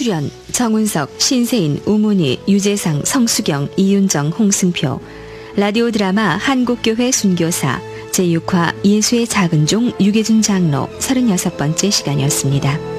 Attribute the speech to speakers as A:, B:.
A: 출연 정운석, 신세인, 우문희, 유재상, 성수경, 이윤정, 홍승표. 라디오 드라마 한국교회 순교사 제6화 예수의 작은 종 유계준 장로 36번째 시간이었습니다.